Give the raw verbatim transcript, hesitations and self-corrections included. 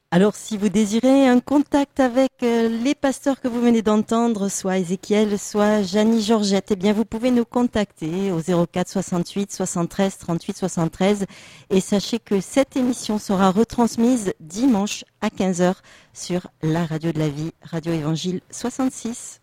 Alors, si vous désirez un contact avec euh, les pasteurs que vous venez d'entendre, soit Ézéchiel, soit Janie Georgette, eh bien, vous pouvez nous contacter au zéro quatre soixante-huit soixante-treize trente-huit soixante-treize. Et sachez que cette émission sera retransmise dimanche à quinze heures sur la radio de la vie, Radio Évangile soixante-six.